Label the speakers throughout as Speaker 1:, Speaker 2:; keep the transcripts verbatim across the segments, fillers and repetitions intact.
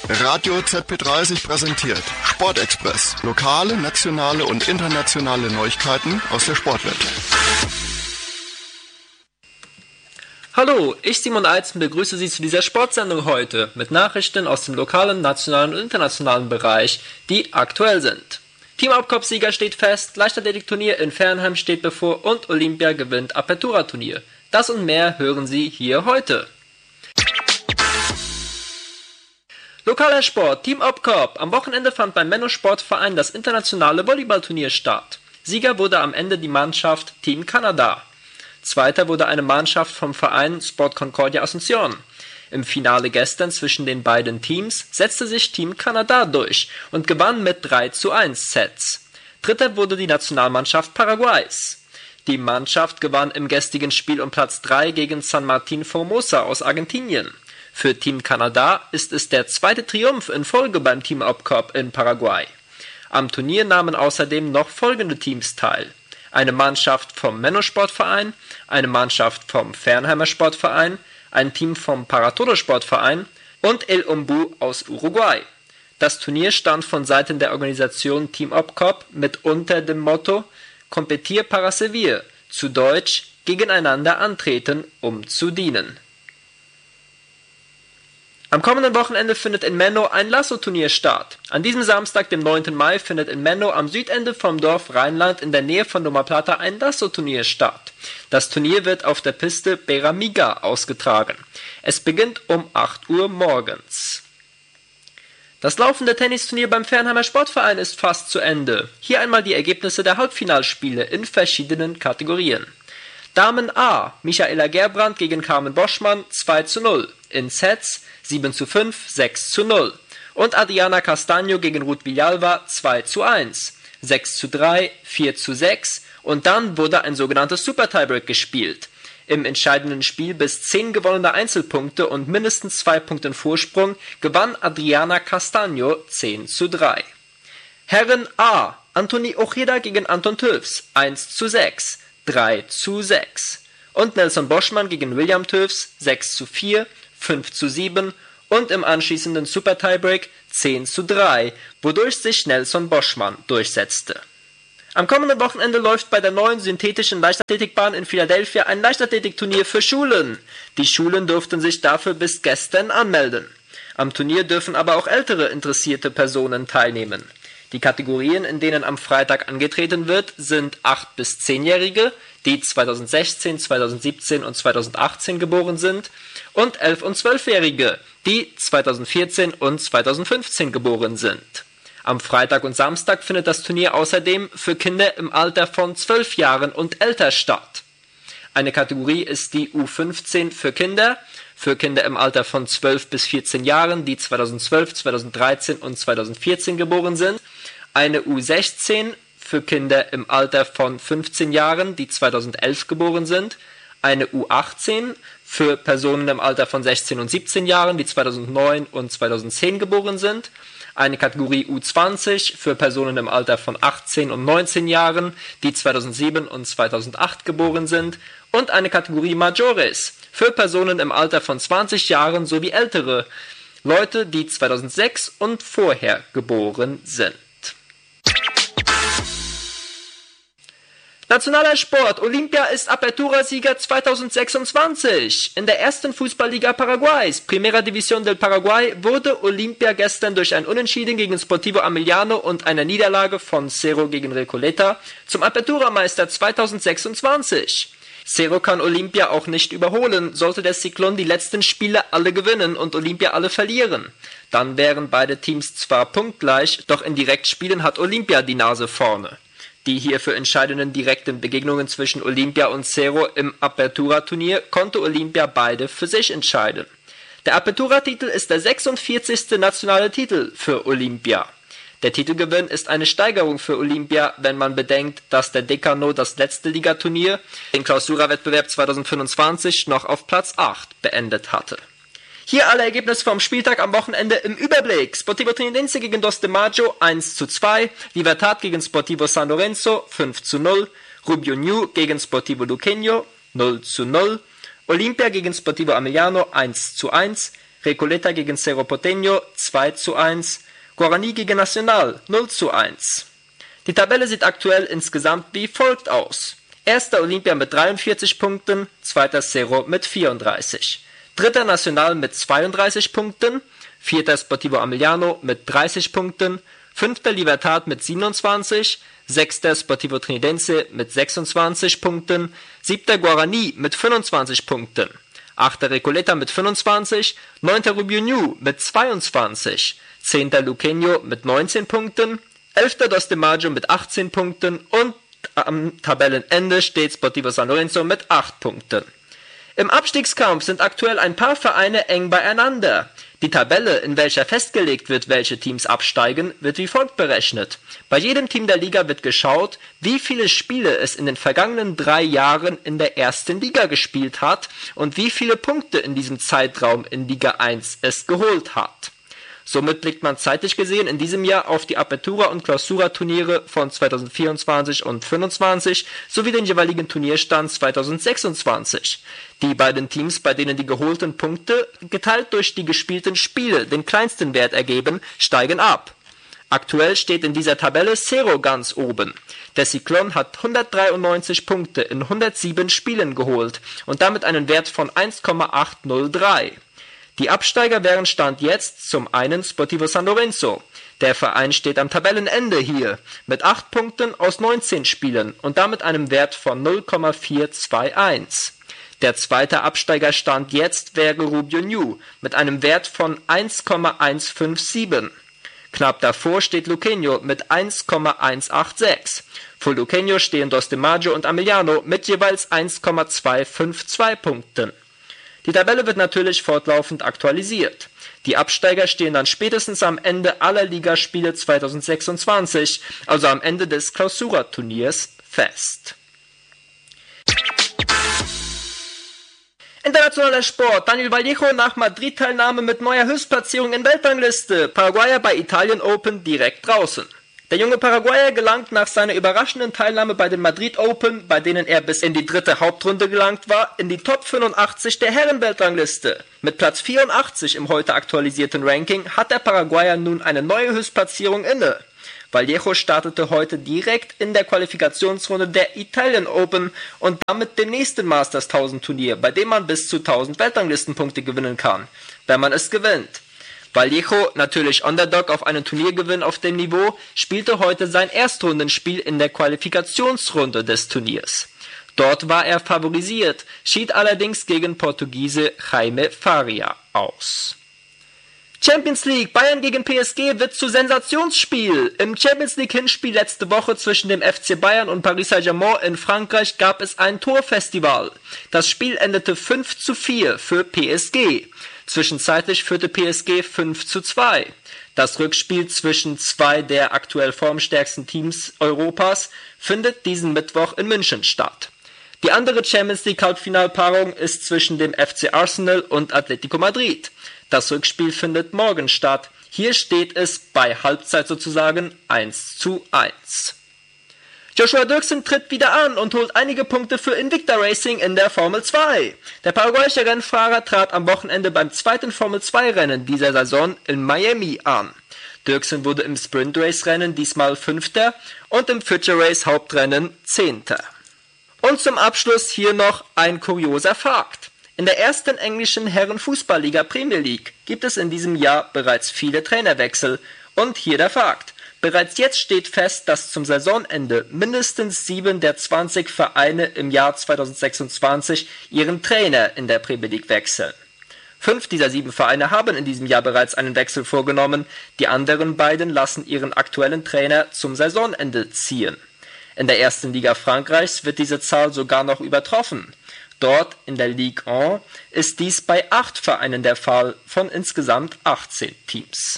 Speaker 1: Radio Z P dreißig präsentiert Sportexpress. Lokale, nationale und internationale Neuigkeiten aus der Sportwelt.
Speaker 2: Hallo, ich Simon Eitzen begrüße Sie zu dieser Sportsendung heute mit Nachrichten aus dem lokalen, nationalen und internationalen Bereich, die aktuell sind. Team-Hauptcup-Sieger steht fest, Leichtathletikturnier in Fernheim steht bevor und Olympia gewinnt Apertura-Turnier. Das und mehr hören Sie hier heute. Lokaler Sport, Team Hauptcup. Am Wochenende fand beim Menno Sportverein das internationale Volleyballturnier statt. Sieger wurde am Ende die Mannschaft Team Kanada. Zweiter wurde eine Mannschaft vom Verein Sport Concordia Asunción. Im Finale gestern zwischen den beiden Teams setzte sich Team Kanada durch und gewann mit drei zu eins Sets. Dritter wurde die Nationalmannschaft Paraguays. Die Mannschaft gewann im gestrigen Spiel um Platz drei gegen San Martín Formosa aus Argentinien. Für Team Kanada ist es der zweite Triumph in Folge beim Team Hauptcup in Paraguay. Am Turnier nahmen außerdem noch folgende Teams teil: eine Mannschaft vom Menno Sportverein, eine Mannschaft vom Fernheimer Sportverein, ein Team vom Paratodo Sportverein und El Ombu aus Uruguay. Das Turnier stand von Seiten der Organisation Team Hauptcup mit unter dem Motto Competir para servir, zu Deutsch gegeneinander antreten, um zu dienen. Am kommenden Wochenende findet in Menno ein Lasso-Turnier statt. An diesem Samstag, dem neunten Mai, findet in Menno am Südende vom Dorf Rheinland in der Nähe von Loma Plata ein Lasso-Turnier statt. Das Turnier wird auf der Piste Beramiga ausgetragen. Es beginnt um acht Uhr morgens. Das laufende Tennisturnier beim Fernheimer Sportverein ist fast zu Ende. Hier einmal die Ergebnisse der Halbfinalspiele in verschiedenen Kategorien. Damen A, Michaela Gerbrand gegen Carmen Boschmann zwei zu null, in Sets sieben zu fünf, sechs zu null. Und Adriana Castaño gegen Ruth Villalba zwei zu eins, sechs zu drei, vier zu sechs und dann wurde ein sogenanntes Super Tiebreak gespielt. Im entscheidenden Spiel bis zehn gewonnene Einzelpunkte und mindestens zwei Punkten Vorsprung gewann Adriana Castaño zehn zu drei. Herren A, Anthony Ojeda gegen Anton Tövs eins zu sechs, drei zu sechs. Und Nelson Boschmann gegen William Tövs sechs zu vier, fünf zu sieben und im anschließenden Super Tiebreak zehn zu drei, wodurch sich Nelson Boschmann durchsetzte. Am kommenden Wochenende läuft bei der neuen synthetischen Leichtathletikbahn in Philadelphia ein Leichtathletikturnier für Schulen. Die Schulen durften sich dafür bis gestern anmelden. Am Turnier dürfen aber auch ältere interessierte Personen teilnehmen. Die Kategorien, in denen am Freitag angetreten wird, sind acht bis zehnjährige, die zweitausendsechzehn, zweitausendsiebzehn und zweitausendachtzehn geboren sind, und elf- und zwölfjährige, die zweitausendvierzehn und zweitausendfünfzehn geboren sind. Am Freitag und Samstag findet das Turnier außerdem für Kinder im Alter von zwölf Jahren und älter statt. Eine Kategorie ist die U fünfzehn für Kinder, für Kinder im Alter von zwölf bis vierzehn Jahren, die zweitausendzwölf, zweitausenddreizehn und zweitausendvierzehn geboren sind, eine U sechzehn für Kinder im Alter von fünfzehn Jahren, die zweitausendelf geboren sind, eine U achtzehn für Personen im Alter von sechzehn und siebzehn Jahren, die zweitausendneun und zweitausendzehn geboren sind, eine Kategorie U zwanzig für Personen im Alter von achtzehn und neunzehn Jahren, die zweitausendsieben und zweitausendacht geboren sind, und eine Kategorie Majores für Personen im Alter von zwanzig Jahren sowie ältere Leute, die zweitausendsechs und vorher geboren sind. Nationaler Sport. Olympia ist Apertura-Sieger zweitausendsechsundzwanzig. In der ersten Fußballliga Paraguays, Primera División del Paraguay, wurde Olympia gestern durch ein Unentschieden gegen Sportivo Ameliano und eine Niederlage von Cerro gegen Recoleta zum Apertura-Meister zweitausendsechsundzwanzig. Cerro kann Olympia auch nicht überholen, sollte der Cyclón die letzten Spiele alle gewinnen und Olympia alle verlieren. Dann wären beide Teams zwar punktgleich, doch in Direktspielen hat Olympia die Nase vorne. Die hierfür entscheidenden direkten Begegnungen zwischen Olympia und Cerro im Apertura-Turnier konnte Olympia beide für sich entscheiden. Der Apertura-Titel ist der sechsundvierzigste nationale Titel für Olympia. Der Titelgewinn ist eine Steigerung für Olympia, wenn man bedenkt, dass der Decano das letzte Ligaturnier, den Clausura-Wettbewerb zweitausendfünfundzwanzig, noch auf Platz acht beendet hatte. Hier alle Ergebnisse vom Spieltag am Wochenende im Überblick. Sportivo Trinidense gegen Dos de Mayo eins zu zwei, Libertad gegen Sportivo San Lorenzo fünf zu null, Rubio Ñu gegen Sportivo Luqueño null zu null, Olympia gegen Sportivo Ameliano eins zu eins, Recoleta gegen Cerro Porteño zwei zu eins, Guaraní gegen Nacional null zu eins. Die Tabelle sieht aktuell insgesamt wie folgt aus. Erster Olimpia mit dreiundvierzig Punkten, zweiter Cerro mit vierunddreißig. Dritter Nacional mit zweiunddreißig Punkten, vierter Sportivo Amiliano mit dreißig Punkten, fünfter Libertad mit siebenundzwanzig, sechster Sportivo Trinidense mit sechsundzwanzig Punkten, siebter Guaraní mit fünfundzwanzig Punkten, achter Recoleta mit fünfundzwanzig, neunter Rubio mit zweiundzwanzig, zehnter Luqueño mit neunzehn Punkten, elfter Dos de Mayo mit achtzehn Punkten und am Tabellenende steht Sportivo San Lorenzo mit acht Punkten. Im Abstiegskampf sind aktuell ein paar Vereine eng beieinander. Die Tabelle, in welcher festgelegt wird, welche Teams absteigen, wird wie folgt berechnet. Bei jedem Team der Liga wird geschaut, wie viele Spiele es in den vergangenen drei Jahren in der ersten Liga gespielt hat und wie viele Punkte in diesem Zeitraum in Liga eins es geholt hat. Somit blickt man zeitlich gesehen in diesem Jahr auf die Apertura- und Clausura-Turniere von zweitausendvierundzwanzig und zweitausendfünfundzwanzig sowie den jeweiligen Turnierstand zweitausendsechsundzwanzig. Die beiden Teams, bei denen die geholten Punkte geteilt durch die gespielten Spiele den kleinsten Wert ergeben, steigen ab. Aktuell steht in dieser Tabelle Cerro ganz oben. Der Ciclón hat hundertdreiundneunzig Punkte in hundertsieben Spielen geholt und damit einen Wert von eins Komma achthundertdrei. Die Absteiger wären Stand jetzt zum einen Sportivo San Lorenzo. Der Verein steht am Tabellenende hier mit acht Punkten aus neunzehn Spielen und damit einem Wert von null Komma vierhunderteinundzwanzig. Der zweite Absteiger Stand jetzt wäre Rubio Ñu mit einem Wert von eins Komma hundertsiebenundfünfzig. Knapp davor steht Luqueño mit eins Komma hundertsechsundachtzig. Vor Luqueño stehen Dos de Mayo und Amiliano mit jeweils eins Komma zweihundertzweiundfünfzig Punkten. Die Tabelle wird natürlich fortlaufend aktualisiert. Die Absteiger stehen dann spätestens am Ende aller Ligaspiele zweitausendsechsundzwanzig, also am Ende des Clausura-Turniers, fest. Internationaler Sport. Daniel Vallejo nach Madrid-Teilnahme mit neuer Höchstplatzierung in Weltrangliste. Paraguayer bei Italien Open direkt draußen. Der junge Paraguayer gelangt nach seiner überraschenden Teilnahme bei den Madrid Open, bei denen er bis in die dritte Hauptrunde gelangt war, in die Top fünfundachtzig der Herrenweltrangliste. Mit Platz vierundachtzig im heute aktualisierten Ranking hat der Paraguayer nun eine neue Höchstplatzierung inne. Vallejo startete heute direkt in der Qualifikationsrunde der Italian Open und damit dem nächsten Masters tausend Turnier, bei dem man bis zu tausend Weltranglistenpunkte gewinnen kann, wenn man es gewinnt. Vallejo, natürlich Underdog auf einen Turniergewinn auf dem Niveau, spielte heute sein Erstrundenspiel in der Qualifikationsrunde des Turniers. Dort war er favorisiert, schied allerdings gegen Portugiese Jaime Faria aus. Champions League, Bayern gegen P S G wird zu Sensationsspiel. Im Champions League Hinspiel letzte Woche zwischen dem F C Bayern und Paris Saint-Germain in Frankreich gab es ein Torfestival. Das Spiel endete fünf zu vier für P S G. Zwischenzeitlich führte P S G fünf zu zwei. Das Rückspiel zwischen zwei der aktuell formstärksten Teams Europas findet diesen Mittwoch in München statt. Die andere Champions League Halbfinalpaarung ist zwischen dem F C Arsenal und Atletico Madrid. Das Rückspiel findet morgen statt. Hier steht es bei Halbzeit sozusagen eins zu eins. Joshua Dirksen tritt wieder an und holt einige Punkte für Invicta Racing in der Formel zwei. Der paraguayische Rennfahrer trat am Wochenende beim zweiten Formel zwei Rennen dieser Saison in Miami an. Dirksen wurde im Sprint Race Rennen diesmal Fünfter und im Future Race Hauptrennen Zehnter. Und zum Abschluss hier noch ein kurioser Fakt. In der ersten englischen Herrenfußballliga Premier League gibt es in diesem Jahr bereits viele Trainerwechsel. Und hier der Fakt. Bereits jetzt steht fest, dass zum Saisonende mindestens sieben der zwanzig Vereine im Jahr zweitausendsechsundzwanzig ihren Trainer in der Premier League wechseln. Fünf dieser sieben Vereine haben in diesem Jahr bereits einen Wechsel vorgenommen, die anderen beiden lassen ihren aktuellen Trainer zum Saisonende ziehen. In der ersten Liga Frankreichs wird diese Zahl sogar noch übertroffen. Dort in der Ligue eins ist dies bei acht Vereinen der Fall von insgesamt achtzehn Teams.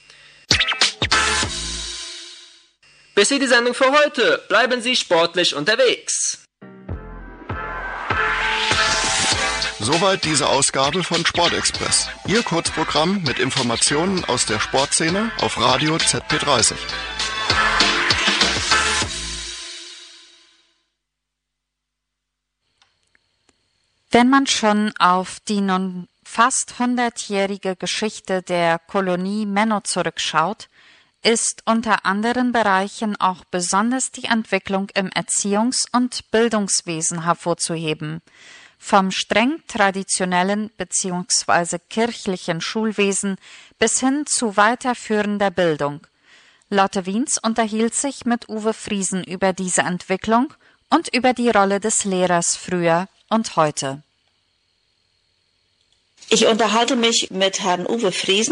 Speaker 2: Bis hier die Sendung für heute. Bleiben Sie sportlich unterwegs.
Speaker 1: Soweit diese Ausgabe von Sportexpress. Ihr Kurzprogramm mit Informationen aus der Sportszene auf Radio Z P dreißig.
Speaker 3: Wenn man schon auf die non fast hundertjährige Geschichte der Kolonie Menno zurückschaut, ist unter anderen Bereichen auch besonders die Entwicklung im Erziehungs- und Bildungswesen hervorzuheben. Vom streng traditionellen bzw. kirchlichen Schulwesen bis hin zu weiterführender Bildung. Lotte Wiens unterhielt sich mit Uwe Friesen über diese Entwicklung und über die Rolle des Lehrers früher und heute.
Speaker 4: Ich unterhalte mich mit Herrn Uwe Friesen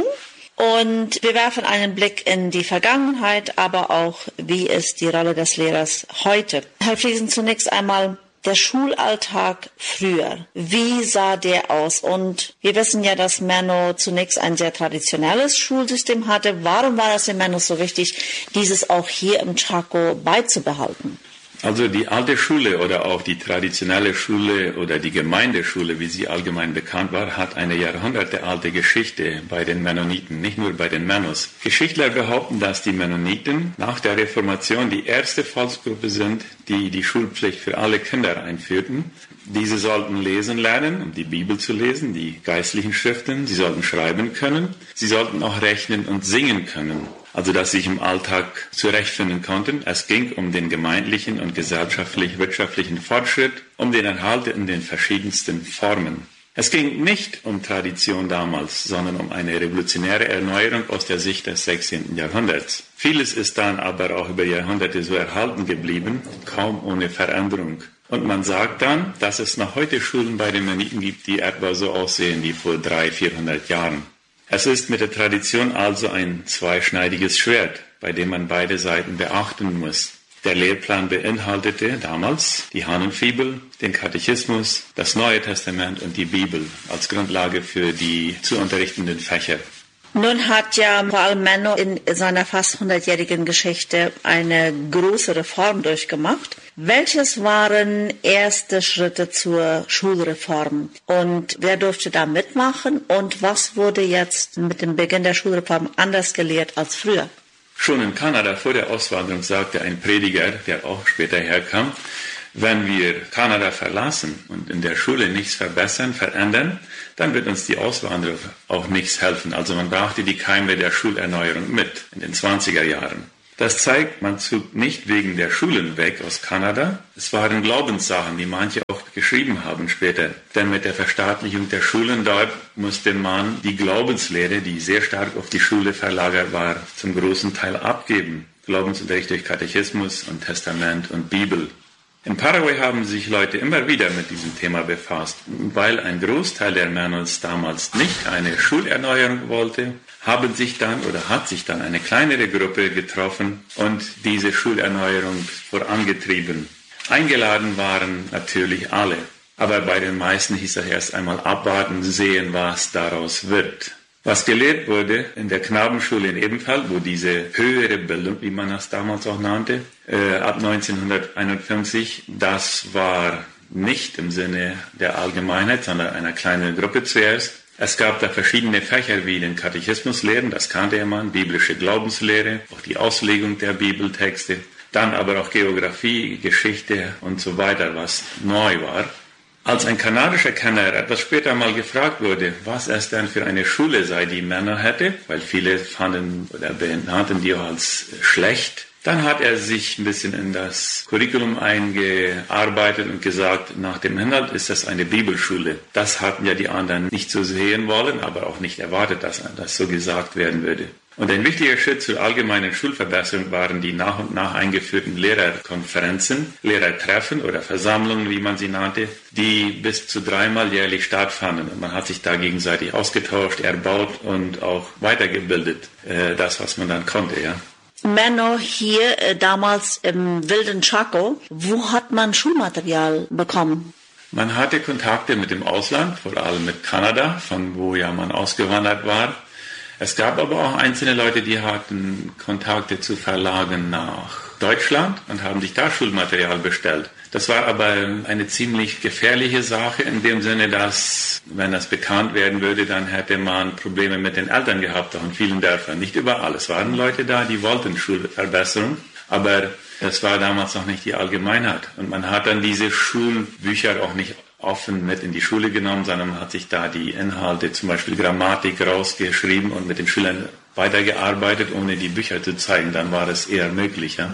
Speaker 4: und wir werfen einen Blick in die Vergangenheit, aber auch, wie ist die Rolle des Lehrers heute. Herr Friesen, zunächst einmal der Schulalltag früher. Wie sah der aus? Und wir wissen ja, dass Menno zunächst ein sehr traditionelles Schulsystem hatte. Warum war es in Menno so wichtig, dieses auch hier im Chaco beizubehalten?
Speaker 5: Also die alte Schule oder auch die traditionelle Schule oder die Gemeindeschule, wie sie allgemein bekannt war, hat eine jahrhundertealte Geschichte bei den Mennoniten, nicht nur bei den Mennos. Geschichtler behaupten, dass die Mennoniten nach der Reformation die erste Volksgruppe sind, die die Schulpflicht für alle Kinder einführten. Diese sollten lesen lernen, um die Bibel zu lesen, die geistlichen Schriften. Sie sollten schreiben können. Sie sollten auch rechnen und singen können. Also dass sie sich im Alltag zurechtfinden konnten. Es ging um den gemeindlichen und gesellschaftlich-wirtschaftlichen Fortschritt, um den Erhalt in den verschiedensten Formen. Es ging nicht um Tradition damals, sondern um eine revolutionäre Erneuerung aus der Sicht des sechzehnten Jahrhunderts. Vieles ist dann aber auch über Jahrhunderte so erhalten geblieben, kaum ohne Veränderung. Und man sagt dann, dass es noch heute Schulen bei den Mennoniten gibt, die etwa so aussehen wie vor dreihundert, vierhundert Jahren. Es ist mit der Tradition also ein zweischneidiges Schwert, bei dem man beide Seiten beachten muss. Der Lehrplan beinhaltete damals die Hahnenfibel, den Katechismus, das Neue Testament und die Bibel als Grundlage für die zu unterrichtenden Fächer.
Speaker 4: Nun hat ja vor allem Menno in seiner fast hundertjährigen Geschichte eine große Reform durchgemacht. Welches waren erste Schritte zur Schulreform und wer durfte da mitmachen und was wurde jetzt mit dem Beginn der Schulreform anders gelehrt als früher?
Speaker 5: Schon in Kanada vor der Auswanderung sagte ein Prediger, der auch später herkam, wenn wir Kanada verlassen und in der Schule nichts verbessern, verändern, dann wird uns die Auswanderung auch nichts helfen. Also man brachte die Keime der Schulerneuerung mit in den zwanziger Jahren. Das zeigt, man zog nicht wegen der Schulen weg aus Kanada. Es waren Glaubenssachen, die manche auch geschrieben haben später. Denn mit der Verstaatlichung der Schulen dort musste man die Glaubenslehre, die sehr stark auf die Schule verlagert war, zum großen Teil abgeben. Glaubensunterricht durch Katechismus und Testament und Bibel. In Paraguay haben sich Leute immer wieder mit diesem Thema befasst. Weil ein Großteil der Mennos damals nicht eine Schulerneuerung wollte, haben sich dann oder hat sich dann eine kleinere Gruppe getroffen und diese Schulerneuerung vorangetrieben. Eingeladen waren natürlich alle, aber bei den meisten hieß es erst einmal abwarten, sehen, was daraus wird. Was gelehrt wurde in der Knabenschule in Ebenfeld, wo diese höhere Bildung, wie man das damals auch nannte, äh, ab neunzehnhunderteinundfünfzig, das war nicht im Sinne der Allgemeinheit, sondern einer kleinen Gruppe zuerst. Es gab da verschiedene Fächer wie den Katechismuslehren, das kannte man, biblische Glaubenslehre, auch die Auslegung der Bibeltexte, dann aber auch Geografie, Geschichte und so weiter, was neu war. Als ein kanadischer Kenner etwas später mal gefragt wurde, was es denn für eine Schule sei, die Männer hätte, weil viele fanden oder benannten die auch als schlecht, dann hat er sich ein bisschen in das Curriculum eingearbeitet und gesagt, nach dem Inhalt ist das eine Bibelschule. Das hatten ja die anderen nicht so sehen wollen, aber auch nicht erwartet, dass das so gesagt werden würde. Und ein wichtiger Schritt zur allgemeinen Schulverbesserung waren die nach und nach eingeführten Lehrerkonferenzen, Lehrertreffen oder Versammlungen, wie man sie nannte, die bis zu dreimal jährlich stattfanden. Und man hat sich da gegenseitig ausgetauscht, erbaut und auch weitergebildet, äh, das, was man dann konnte, ja.
Speaker 4: Menno hier äh, damals im wilden Chaco, wo hat man Schulmaterial bekommen?
Speaker 5: Man hatte Kontakte mit dem Ausland, vor allem mit Kanada, von wo ja man ausgewandert war. Es gab aber auch einzelne Leute, die hatten Kontakte zu Verlagen nach Deutschland und haben sich da Schulmaterial bestellt. Das war aber eine ziemlich gefährliche Sache in dem Sinne, dass, wenn das bekannt werden würde, dann hätte man Probleme mit den Eltern gehabt, auch in vielen Dörfern. Nicht überall. Es waren Leute da, die wollten Schulverbesserung, aber das war damals noch nicht die Allgemeinheit. Und man hat dann diese Schulbücher auch nicht offen mit in die Schule genommen, sondern man hat sich da die Inhalte, zum Beispiel Grammatik, rausgeschrieben und mit den Schülern weitergearbeitet, ohne die Bücher zu zeigen. Dann war es eher möglich, ja.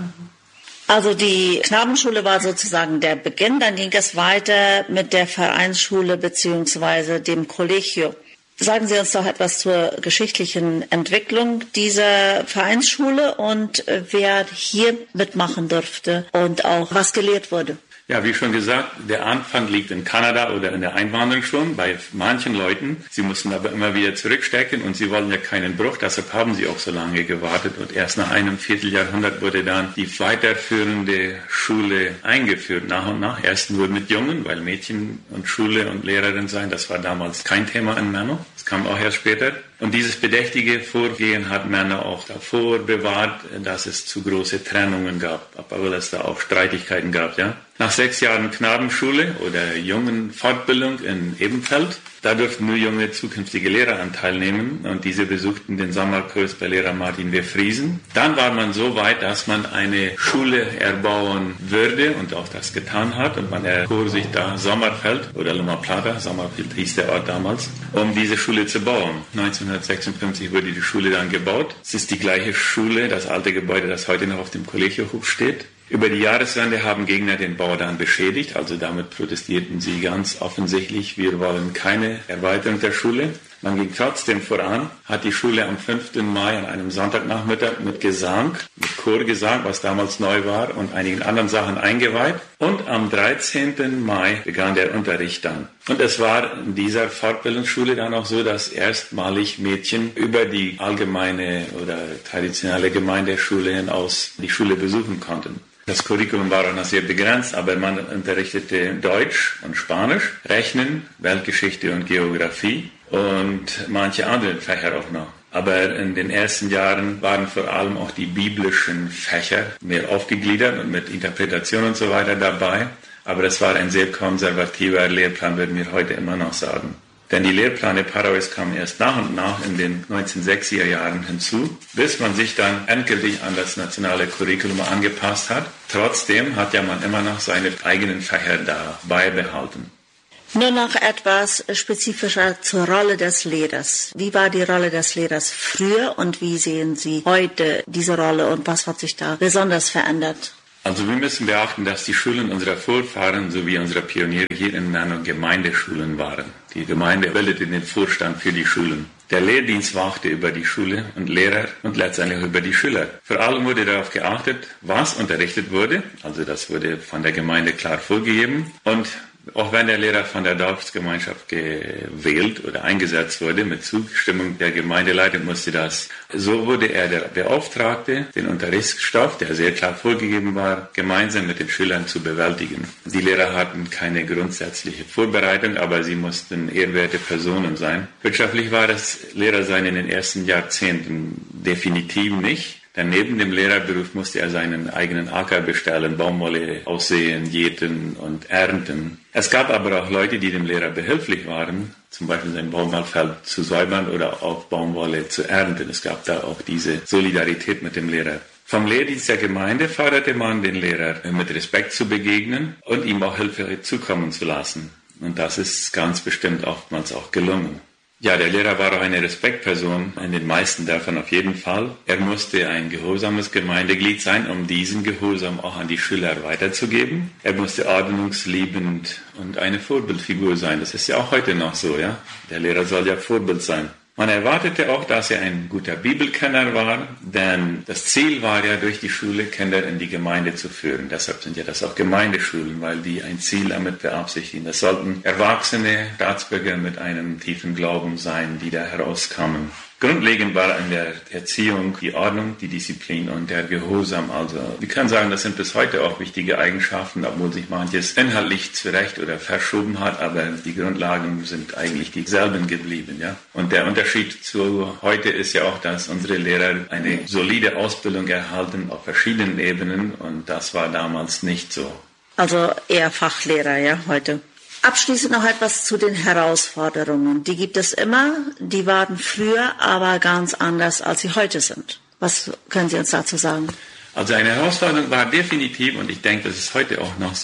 Speaker 4: Also die Knabenschule war sozusagen der Beginn, dann ging es weiter mit der Vereinsschule beziehungsweise dem Kollegium. Sagen Sie uns doch etwas zur geschichtlichen Entwicklung dieser Vereinsschule und wer hier mitmachen durfte und auch was gelehrt wurde.
Speaker 5: Ja, wie schon gesagt, der Anfang liegt in Kanada oder in der Einwanderung schon bei manchen Leuten. Sie mussten aber immer wieder zurückstecken und sie wollen ja keinen Bruch, deshalb haben sie auch so lange gewartet. Und erst nach einem Vierteljahrhundert wurde dann die weiterführende Schule eingeführt, nach und nach. Erst nur mit Jungen, weil Mädchen und Schule und Lehrerin sein, das war damals kein Thema in Menno. Das kam auch erst später. Und dieses bedächtige Vorgehen hat Männer auch davor bewahrt, dass es zu große Trennungen gab, aber es da auch Streitigkeiten gab, ja. Nach sechs Jahren Knabenschule oder Jungenfortbildung in Ebenfeld, da durften nur junge zukünftige Lehrer an teilnehmen und diese besuchten den Sommerkurs bei Lehrer Martin W. Friesen. Dann war man so weit, dass man eine Schule erbauen würde und auch das getan hat und man erkor sich da Sommerfeld oder Loma Plata, Sommerfeld hieß der Ort damals, um diese Schule zu bauen. neunzehnhundertsechsundfünfzig wurde die Schule dann gebaut. Es ist die gleiche Schule, das alte Gebäude, das heute noch auf dem Kollegiohof steht. Über die Jahreswende haben Gegner den Bau dann beschädigt, also damit protestierten sie ganz offensichtlich, wir wollen keine Erweiterung der Schule. Man ging trotzdem voran, hat die Schule am fünften Mai an einem Sonntagnachmittag mit Gesang, mit Chorgesang, was damals neu war, und einigen anderen Sachen eingeweiht. Und am dreizehnten Mai begann der Unterricht dann. Und es war in dieser Fortbildungsschule dann auch so, dass erstmalig Mädchen über die allgemeine oder traditionelle Gemeindeschule hinaus die Schule besuchen konnten. Das Curriculum war auch noch sehr begrenzt, aber man unterrichtete Deutsch und Spanisch, Rechnen, Weltgeschichte und Geografie und manche andere Fächer auch noch. Aber in den ersten Jahren waren vor allem auch die biblischen Fächer mehr aufgegliedert und mit Interpretation und so weiter dabei. Aber das war ein sehr konservativer Lehrplan, würden wir heute immer noch sagen. Denn die Lehrpläne Paraguays kamen erst nach und nach in den neunzehnhundertsechziger Jahren hinzu, bis man sich dann endgültig an das nationale Curriculum angepasst hat. Trotzdem hat ja man immer noch seine eigenen Fächer da beibehalten.
Speaker 4: Nur noch etwas spezifischer zur Rolle des Lehrers. Wie war die Rolle des Lehrers früher und wie sehen Sie heute diese Rolle und was hat sich da besonders verändert?
Speaker 5: Also wir müssen beachten, dass die Schulen unserer Vorfahren sowie unserer Pioniere hier in Menno Gemeindeschulen waren. Die Gemeinde bildete den Vorstand für die Schulen. Der Lehrdienst wachte über die Schule und Lehrer und letztendlich über die Schüler. Vor allem wurde darauf geachtet, was unterrichtet wurde. Also das wurde von der Gemeinde klar vorgegeben. Und auch wenn der Lehrer von der Dorfgemeinschaft gewählt oder eingesetzt wurde, mit Zustimmung der Gemeindeleitung musste das. So wurde er der Beauftragte, den Unterrichtsstoff, der sehr klar vorgegeben war, gemeinsam mit den Schülern zu bewältigen. Die Lehrer hatten keine grundsätzliche Vorbereitung, aber sie mussten ehrwerte Personen sein. Wirtschaftlich war das Lehrersein in den ersten Jahrzehnten definitiv nicht. Denn neben dem Lehrerberuf musste er seinen eigenen Acker bestellen, Baumwolle aussehen, jäten und ernten. Es gab aber auch Leute, die dem Lehrer behilflich waren, zum Beispiel sein Baumwollfeld zu säubern oder auch Baumwolle zu ernten. Es gab da auch diese Solidarität mit dem Lehrer. Vom Lehrdienst der Gemeinde forderte man den Lehrer, mit Respekt zu begegnen und ihm auch Hilfe zukommen zu lassen. Und das ist ganz bestimmt oftmals auch gelungen. Ja, der Lehrer war auch eine Respektperson, in den meisten davon auf jeden Fall. Er musste ein gehorsames Gemeindeglied sein, um diesen Gehorsam auch an die Schüler weiterzugeben. Er musste ordnungsliebend und eine Vorbildfigur sein. Das ist ja auch heute noch so, ja. Der Lehrer soll ja Vorbild sein. Man erwartete auch, dass er ein guter Bibelkenner war, denn das Ziel war ja, durch die Schule Kinder in die Gemeinde zu führen. Deshalb sind ja das auch Gemeindeschulen, weil die ein Ziel damit beabsichtigen. Das sollten erwachsene Staatsbürger mit einem tiefen Glauben sein, die da herauskamen. Grundlegend war in der Erziehung die Ordnung, die Disziplin und der Gehorsam. Also wir können sagen, das sind bis heute auch wichtige Eigenschaften, obwohl sich manches inhaltlich zurecht oder verschoben hat, aber die Grundlagen sind eigentlich dieselben geblieben. Ja? Und der Unterschied zu heute ist ja auch, dass unsere Lehrer eine solide Ausbildung erhalten auf verschiedenen Ebenen und das war damals nicht so.
Speaker 4: Also eher Fachlehrer, ja, heute. Abschließend noch etwas zu den Herausforderungen. Die gibt es immer, die waren früher aber ganz anders, als sie heute sind. Was können Sie uns dazu sagen?
Speaker 5: Also eine Herausforderung war definitiv, und ich denke, das ist heute auch noch so,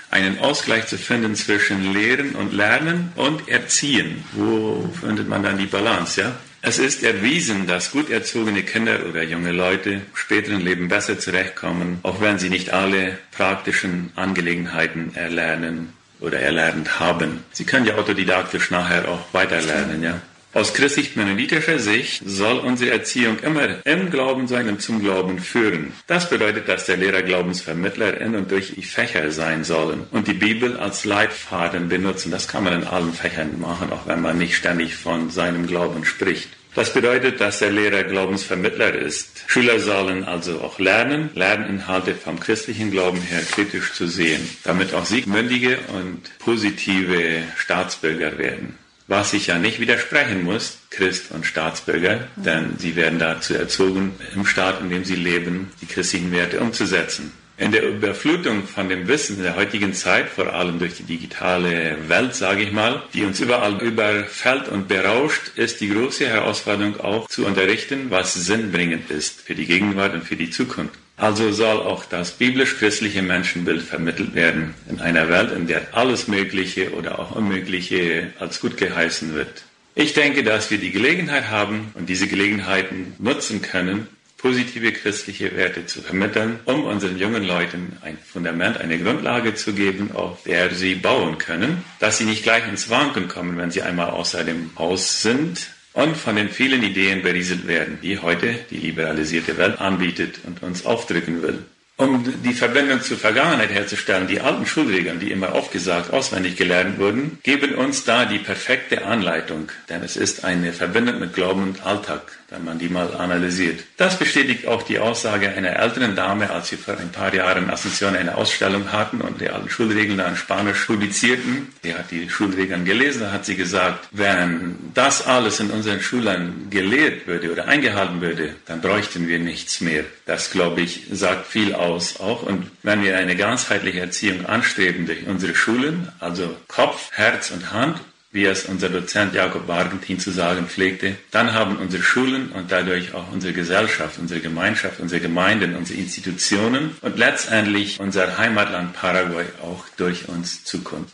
Speaker 5: einen Ausgleich zu finden zwischen Lehren und Lernen und Erziehen. Wo findet man dann die Balance, ja? Es ist erwiesen, dass gut erzogene Kinder oder junge Leute im späteren Leben besser zurechtkommen, auch wenn sie nicht alle praktischen Angelegenheiten erlernen oder erlernt haben. Sie können ja autodidaktisch nachher auch weiterlernen, ja. Aus christlich-mennonitischer Sicht soll unsere Erziehung immer im Glauben sein und zum Glauben führen. Das bedeutet, dass der Lehrer Glaubensvermittler in und durch die Fächer sein sollen und die Bibel als Leitfaden benutzen. Das kann man in allen Fächern machen, auch wenn man nicht ständig von seinem Glauben spricht. Das bedeutet, dass der Lehrer Glaubensvermittler ist. Schüler sollen also auch lernen, Lerninhalte vom christlichen Glauben her kritisch zu sehen, damit auch sie mündige und positive Staatsbürger werden. Was ich ja nicht widersprechen muss, Christ und Staatsbürger, denn sie werden dazu erzogen, im Staat, in dem sie leben, die christlichen Werte umzusetzen. In der Überflutung von dem Wissen in der heutigen Zeit, vor allem durch die digitale Welt, sage ich mal, die uns überall überfällt und berauscht, ist die große Herausforderung auch zu unterrichten, was sinnbringend ist für die Gegenwart und für die Zukunft. Also soll auch das biblisch-christliche Menschenbild vermittelt werden in einer Welt, in der alles Mögliche oder auch Unmögliche als gut geheißen wird. Ich denke, dass wir die Gelegenheit haben und diese Gelegenheiten nutzen können, positive christliche Werte zu vermitteln, um unseren jungen Leuten ein Fundament, eine Grundlage zu geben, auf der sie bauen können, dass sie nicht gleich ins Wanken kommen, wenn sie einmal außer dem Haus sind und von den vielen Ideen berieselt werden, die heute die liberalisierte Welt anbietet und uns aufdrücken will. Um die Verbindung zur Vergangenheit herzustellen, die alten Schulregeln, die immer aufgesagt, auswendig gelernt wurden, geben uns da die perfekte Anleitung, denn es ist eine Verbindung mit Glauben und Alltag, wenn man die mal analysiert. Das bestätigt auch die Aussage einer älteren Dame, als wir vor ein paar Jahren in Asunción eine Ausstellung hatten und die alten Schulregeln in Spanisch publizierten. Sie hat die Schulregeln gelesen, da hat sie gesagt, wenn das alles in unseren Schulen gelehrt würde oder eingehalten würde, dann bräuchten wir nichts mehr. Das, glaube ich, sagt viel aus auch. Und wenn wir eine ganzheitliche Erziehung anstreben durch unsere Schulen, also Kopf, Herz und Hand, wie es unser Dozent Jakob Argentin zu sagen pflegte, dann haben unsere Schulen und dadurch auch unsere Gesellschaft, unsere Gemeinschaft, unsere Gemeinden, unsere Institutionen und letztendlich unser Heimatland Paraguay auch durch uns Zukunft.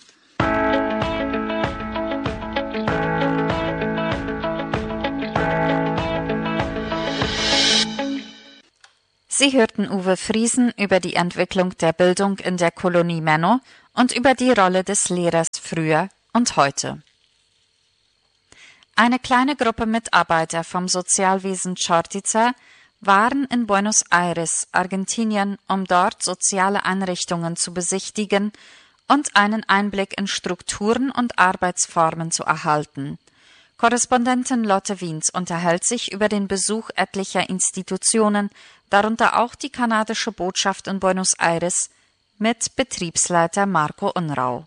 Speaker 3: Sie hörten Uwe Friesen über die Entwicklung der Bildung in der Kolonie Menno und über die Rolle des Lehrers früher und heute. Eine kleine Gruppe Mitarbeiter vom Sozialwesen Chortitza waren in Buenos Aires, Argentinien, um dort soziale Einrichtungen zu besichtigen und einen Einblick in Strukturen und Arbeitsformen zu erhalten. Korrespondentin Lotte Wiens unterhält sich über den Besuch etlicher Institutionen, darunter auch die kanadische Botschaft in Buenos Aires, mit Betriebsleiter Marco Unrau.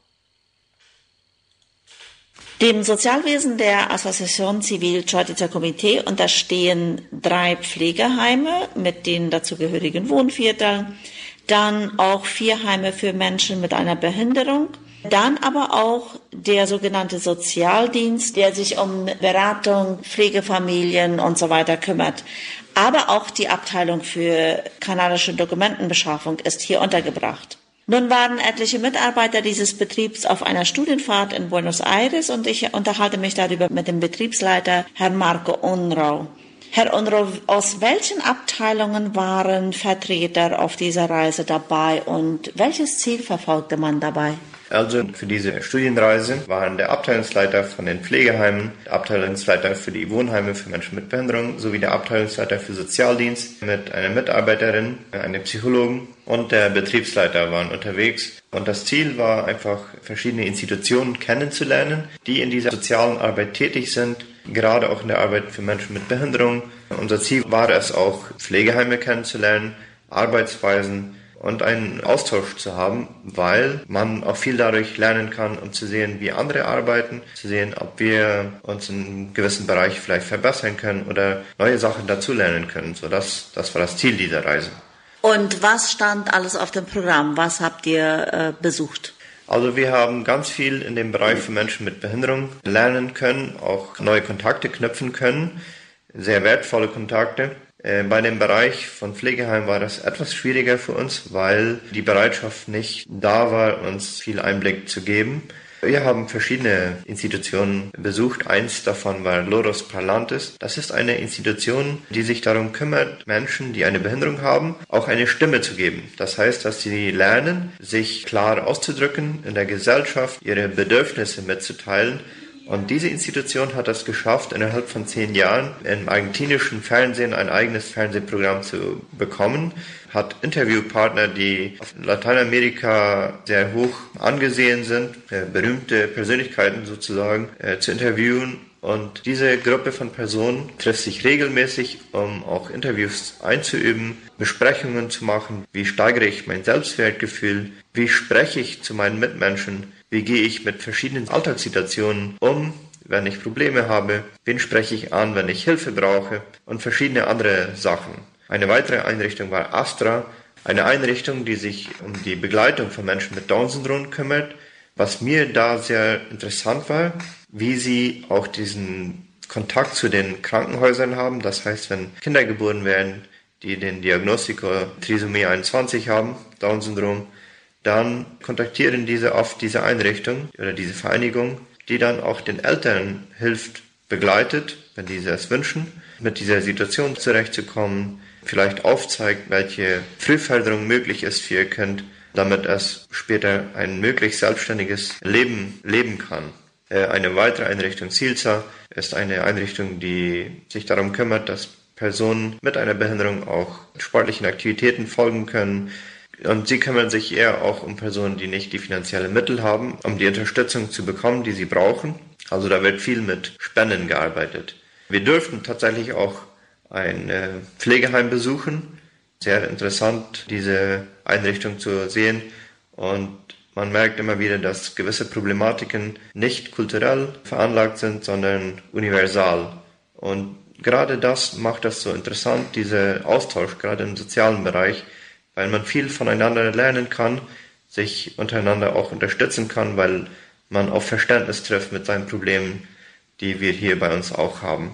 Speaker 4: Dem Sozialwesen der Asociación Civil Chortitza Comité unterstehen drei Pflegeheime mit den dazugehörigen Wohnvierteln, dann auch vier Heime für Menschen mit einer Behinderung, dann aber auch der sogenannte Sozialdienst, der sich um Beratung, Pflegefamilien und so weiter kümmert. Aber auch die Abteilung für kanadische Dokumentenbeschaffung ist hier untergebracht. Nun waren etliche Mitarbeiter dieses Betriebs auf einer Studienfahrt in Buenos Aires und ich unterhalte mich darüber mit dem Betriebsleiter, Herrn Marco Unrau. Herr Unrau, aus welchen Abteilungen waren Vertreter auf dieser Reise dabei und welches Ziel verfolgte man dabei?
Speaker 6: Also für diese Studienreise waren der Abteilungsleiter von den Pflegeheimen, der Abteilungsleiter für die Wohnheime für Menschen mit Behinderung sowie der Abteilungsleiter für Sozialdienst mit einer Mitarbeiterin, einem Psychologen und der Betriebsleiter waren unterwegs. Und das Ziel war einfach, verschiedene Institutionen kennenzulernen, die in dieser sozialen Arbeit tätig sind, gerade auch in der Arbeit für Menschen mit Behinderung. Unser Ziel war es auch, Pflegeheime kennenzulernen, Arbeitsweisen und einen Austausch zu haben, weil man auch viel dadurch lernen kann, um zu sehen, wie andere arbeiten, zu sehen, ob wir uns in einem gewissen Bereich vielleicht verbessern können oder neue Sachen dazulernen können. So das, das war das Ziel dieser Reise.
Speaker 4: Und was stand alles auf dem Programm? Was habt ihr äh, besucht?
Speaker 6: Also wir haben ganz viel in dem Bereich für Menschen mit Behinderung lernen können, auch neue Kontakte knüpfen können, sehr wertvolle Kontakte. Bei dem Bereich von Pflegeheim war das etwas schwieriger für uns, weil die Bereitschaft nicht da war, uns viel Einblick zu geben. Wir haben verschiedene Institutionen besucht. Eins davon war Loros Parlantes. Das ist eine Institution, die sich darum kümmert, Menschen, die eine Behinderung haben, auch eine Stimme zu geben. Das heißt, dass sie lernen, sich klar auszudrücken, in der Gesellschaft ihre Bedürfnisse mitzuteilen. Und diese Institution hat es geschafft, innerhalb von zehn Jahren im argentinischen Fernsehen ein eigenes Fernsehprogramm zu bekommen, hat Interviewpartner, die auf Lateinamerika sehr hoch angesehen sind, äh, berühmte Persönlichkeiten sozusagen, äh, zu interviewen. Und diese Gruppe von Personen trifft sich regelmäßig, um auch Interviews einzuüben, Besprechungen zu machen. Wie steigere ich mein Selbstwertgefühl? Wie spreche ich zu meinen Mitmenschen? Wie gehe ich mit verschiedenen Alltagssituationen um, wenn ich Probleme habe? Wen spreche ich an, wenn ich Hilfe brauche? Und verschiedene andere Sachen. Eine weitere Einrichtung war Astra, eine Einrichtung, die sich um die Begleitung von Menschen mit Down-Syndrom kümmert. Was mir da sehr interessant war, wie sie auch diesen Kontakt zu den Krankenhäusern haben. Das heißt, wenn Kinder geboren werden, die den Diagnostico Trisomie einundzwanzig haben, Down-Syndrom, dann kontaktieren diese oft diese Einrichtung oder diese Vereinigung, die dann auch den Eltern hilft, begleitet, wenn diese es wünschen, mit dieser Situation zurechtzukommen, vielleicht aufzeigt, welche Frühförderung möglich ist für ihr Kind, damit es später ein möglichst selbstständiges Leben leben kann. Eine weitere Einrichtung, Silsa, ist eine Einrichtung, die sich darum kümmert, dass Personen mit einer Behinderung auch sportlichen Aktivitäten folgen können. Und sie kümmern sich eher auch um Personen, die nicht die finanziellen Mittel haben, um die Unterstützung zu bekommen, die sie brauchen. Also da wird viel mit Spenden gearbeitet. Wir dürften tatsächlich auch ein Pflegeheim besuchen. Sehr interessant, diese Einrichtung zu sehen. Und man merkt immer wieder, dass gewisse Problematiken nicht kulturell veranlagt sind, sondern universal. Und gerade das macht das so interessant, dieser Austausch, gerade im sozialen Bereich, weil man viel voneinander lernen kann, sich untereinander auch unterstützen kann, weil man auf Verständnis trifft mit seinen Problemen, die wir hier bei uns auch haben.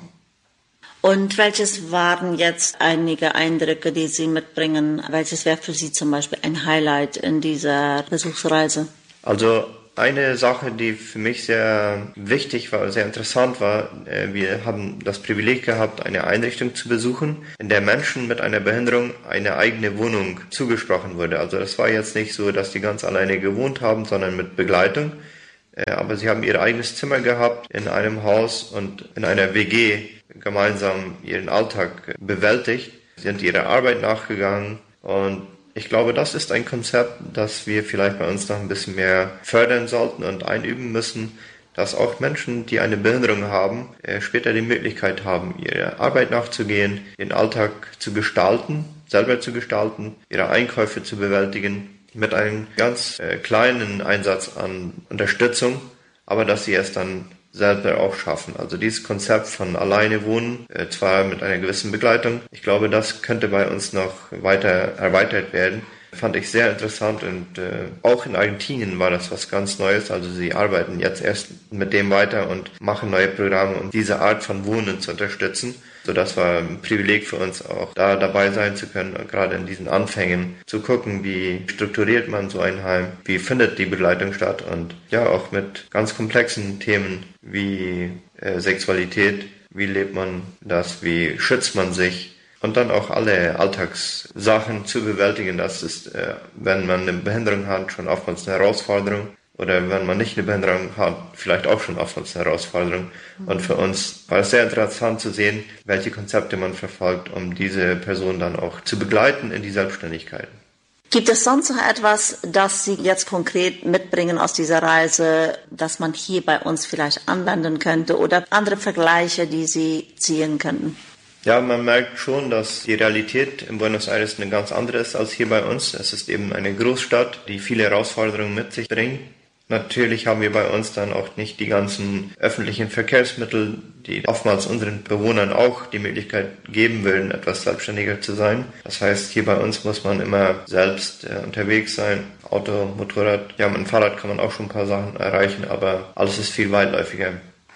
Speaker 4: Und welches waren jetzt einige Eindrücke, die Sie mitbringen? Welches wäre für Sie zum Beispiel ein Highlight in dieser Besuchsreise?
Speaker 6: Also eine Sache, die für mich sehr wichtig war, sehr interessant war, wir haben das Privileg gehabt, eine Einrichtung zu besuchen, in der Menschen mit einer Behinderung eine eigene Wohnung zugesprochen wurde. Also das war jetzt nicht so, dass die ganz alleine gewohnt haben, sondern mit Begleitung. Aber sie haben ihr eigenes Zimmer gehabt in einem Haus und in einer W G gemeinsam ihren Alltag bewältigt, sind ihrer Arbeit nachgegangen und ich glaube, das ist ein Konzept, das wir vielleicht bei uns noch ein bisschen mehr fördern sollten und einüben müssen, dass auch Menschen, die eine Behinderung haben, später die Möglichkeit haben, ihrer Arbeit nachzugehen, ihren Alltag zu gestalten, selber zu gestalten, ihre Einkäufe zu bewältigen, mit einem ganz kleinen Einsatz an Unterstützung, aber dass sie es dann selber auch schaffen. Also dieses Konzept von alleine wohnen, äh, zwar mit einer gewissen Begleitung, ich glaube, das könnte bei uns noch weiter erweitert werden. Fand ich sehr interessant und äh, auch in Argentinien war das was ganz Neues. Also sie arbeiten jetzt erst mit dem weiter und machen neue Programme, um diese Art von Wohnen zu unterstützen. So, das war ein Privileg für uns auch, da dabei sein zu können, gerade in diesen Anfängen zu gucken, wie strukturiert man so ein Heim, wie findet die Begleitung statt und ja, auch mit ganz komplexen Themen wie äh, Sexualität, wie lebt man das, wie schützt man sich und dann auch alle Alltagssachen zu bewältigen. Das ist, äh, wenn man eine Behinderung hat, schon oftmals eine Herausforderung. Oder wenn man nicht eine Behinderung hat, vielleicht auch schon oftmals eine Herausforderung. Und für uns war es sehr interessant zu sehen, welche Konzepte man verfolgt, um diese Person dann auch zu begleiten in die Selbstständigkeit.
Speaker 4: Gibt es sonst noch etwas, das Sie jetzt konkret mitbringen aus dieser Reise, das man hier bei uns vielleicht anwenden könnte oder andere Vergleiche, die Sie ziehen könnten?
Speaker 6: Ja, man merkt schon, dass die Realität in Buenos Aires eine ganz andere ist als hier bei uns. Es ist eben eine Großstadt, die viele Herausforderungen mit sich bringt. Natürlich haben wir bei uns dann auch nicht die ganzen öffentlichen Verkehrsmittel, die oftmals unseren Bewohnern auch die Möglichkeit geben würden, etwas selbstständiger zu sein. Das heißt, hier bei uns muss man immer selbst äh, unterwegs sein. Auto, Motorrad, ja, mit dem Fahrrad kann man auch schon ein paar Sachen erreichen, aber alles ist viel weitläufiger.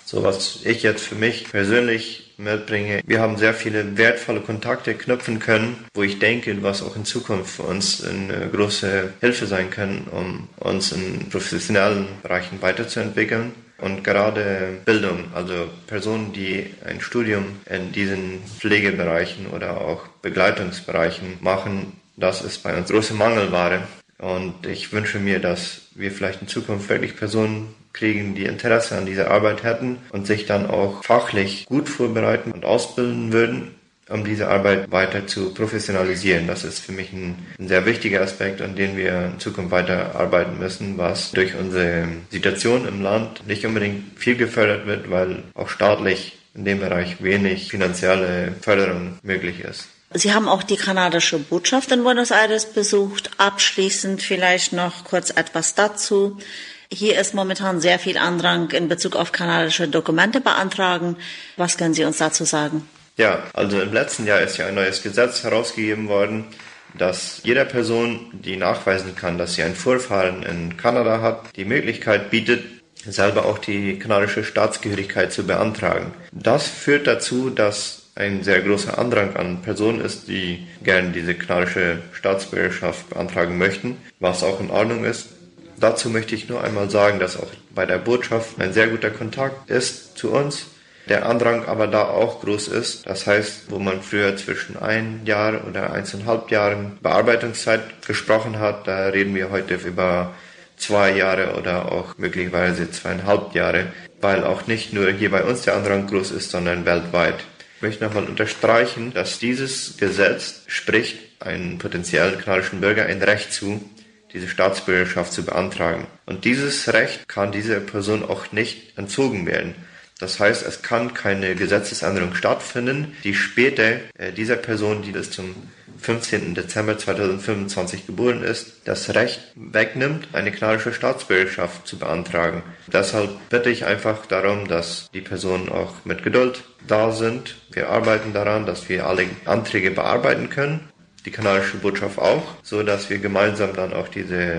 Speaker 6: So was ich jetzt für mich persönlich mitbringe. Wir haben sehr viele wertvolle Kontakte knüpfen können, wo ich denke, was auch in Zukunft für uns eine große Hilfe sein kann, um uns in professionellen Bereichen weiterzuentwickeln. Und gerade Bildung, also Personen, die ein Studium in diesen Pflegebereichen oder auch Begleitungsbereichen machen, das ist bei uns große Mangelware. Und ich wünsche mir, dass wir vielleicht in Zukunft wirklich Personen kriegen, die Interesse an dieser Arbeit hätten und sich dann auch fachlich gut vorbereiten und ausbilden würden, um diese Arbeit weiter zu professionalisieren. Das ist für mich ein, ein sehr wichtiger Aspekt, an dem wir in Zukunft weiter arbeiten müssen, was durch unsere Situation im Land nicht unbedingt viel gefördert wird, weil auch staatlich in dem Bereich wenig finanzielle Förderung möglich ist.
Speaker 4: Sie haben auch die kanadische Botschaft in Buenos Aires besucht. Abschließend vielleicht noch kurz etwas dazu. Hier ist momentan sehr viel Andrang in Bezug auf kanadische Dokumente beantragen. Was können Sie uns dazu sagen?
Speaker 6: Ja, also im letzten Jahr ist ja ein neues Gesetz herausgegeben worden, dass jeder Person, die nachweisen kann, dass sie einen Vorfahren in Kanada hat, die Möglichkeit bietet, selber auch die kanadische Staatsangehörigkeit zu beantragen. Das führt dazu, dass ein sehr großer Andrang an Personen ist, die gerne diese kanadische Staatsbürgerschaft beantragen möchten, was auch in Ordnung ist. Dazu möchte ich nur einmal sagen, dass auch bei der Botschaft ein sehr guter Kontakt ist zu uns, der Andrang aber da auch groß ist. Das heißt, wo man früher zwischen ein Jahr oder eineinhalb Jahren Bearbeitungszeit gesprochen hat, da reden wir heute über zwei Jahre oder auch möglicherweise zweieinhalb Jahre, weil auch nicht nur hier bei uns der Andrang groß ist, sondern weltweit. Ich möchte nochmal unterstreichen, dass dieses Gesetz spricht einem potenziellen kanadischen Bürger ein Recht zu, diese Staatsbürgerschaft zu beantragen. Und dieses Recht kann dieser Person auch nicht entzogen werden. Das heißt, es kann keine Gesetzesänderung stattfinden, die später äh, dieser Person, die bis zum fünfzehnten Dezember zweitausendfünfundzwanzig geboren ist, das Recht wegnimmt, eine kanadische Staatsbürgerschaft zu beantragen. Deshalb bitte ich einfach darum, dass die Personen auch mit Geduld da sind. Wir arbeiten daran, dass wir alle Anträge bearbeiten können, die kanadische Botschaft auch, so dass wir gemeinsam dann auch diese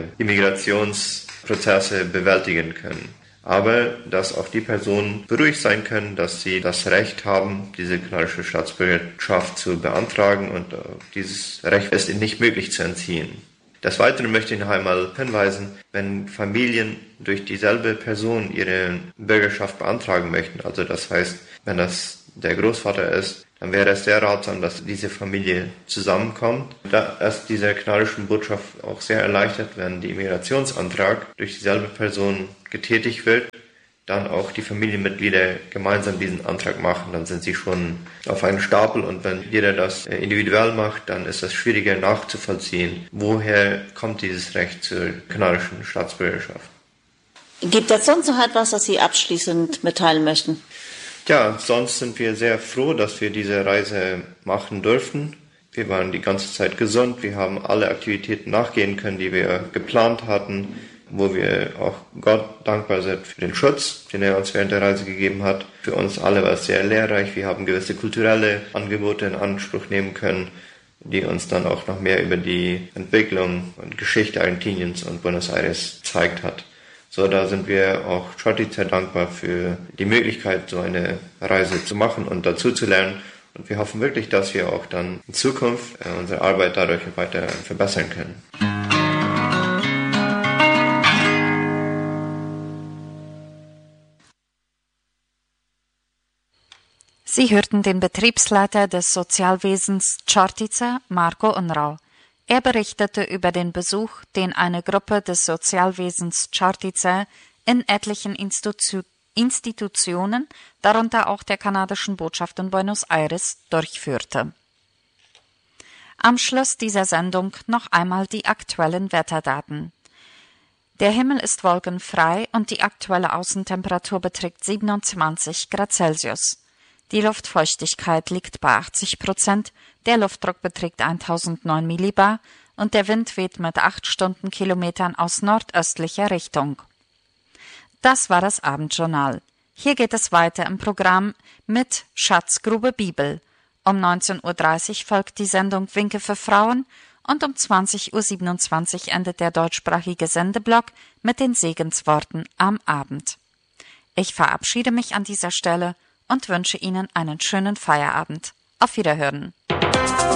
Speaker 6: Immigrationsprozesse bewältigen können. Aber dass auch die Personen beruhigt sein können, dass sie das Recht haben, diese kanadische Staatsbürgerschaft zu beantragen und uh, dieses Recht ist ihnen nicht möglich zu entziehen. Des Weiteren möchte ich noch einmal hinweisen, wenn Familien durch dieselbe Person ihre Bürgerschaft beantragen möchten, also das heißt, wenn das der Großvater ist, dann wäre es sehr ratsam, dass diese Familie zusammenkommt. Da ist dieser kanadischen Botschaft auch sehr erleichtert, wenn der Immigrationsantrag durch dieselbe Person getätigt wird, dann auch die Familienmitglieder gemeinsam diesen Antrag machen, dann sind sie schon auf einem Stapel und wenn jeder das individuell macht, dann ist es schwieriger nachzuvollziehen, woher kommt dieses Recht zur kanadischen Staatsbürgerschaft.
Speaker 4: Gibt es sonst noch etwas, das Sie abschließend mitteilen möchten?
Speaker 6: Ja, sonst sind wir sehr froh, dass wir diese Reise machen durften. Wir waren die ganze Zeit gesund, wir haben alle Aktivitäten nachgehen können, die wir geplant hatten, wo wir auch Gott dankbar sind für den Schutz, den er uns während der Reise gegeben hat. Für uns alle war es sehr lehrreich, wir haben gewisse kulturelle Angebote in Anspruch nehmen können, die uns dann auch noch mehr über die Entwicklung und Geschichte Argentiniens und Buenos Aires gezeigt hat. So, da sind wir auch Schotti sehr dankbar für die Möglichkeit, so eine Reise zu machen und dazu zu lernen. Und wir hoffen wirklich, dass wir auch dann in Zukunft äh, unsere Arbeit dadurch weiter verbessern können.
Speaker 3: Sie hörten den Betriebsleiter des Sozialwesens Chortica, Marco Unrau. Er berichtete über den Besuch, den eine Gruppe des Sozialwesens Chortica in etlichen Institu- Institutionen, darunter auch der kanadischen Botschaft in Buenos Aires, durchführte. Am Schluss dieser Sendung noch einmal die aktuellen Wetterdaten. Der Himmel ist wolkenfrei und die aktuelle Außentemperatur beträgt siebenundzwanzig Grad Celsius. Die Luftfeuchtigkeit liegt bei achtzig Prozent, der Luftdruck beträgt tausendneun Millibar und der Wind weht mit acht Stundenkilometern aus nordöstlicher Richtung. Das war das Abendjournal. Hier geht es weiter im Programm mit Schatzgrube Bibel. Um neunzehn Uhr dreißig folgt die Sendung Winke für Frauen und um zwanzig Uhr siebenundzwanzig endet der deutschsprachige Sendeblock mit den Segensworten am Abend. Ich verabschiede mich an dieser Stelle und wünsche Ihnen einen schönen Feierabend. Auf Wiederhören.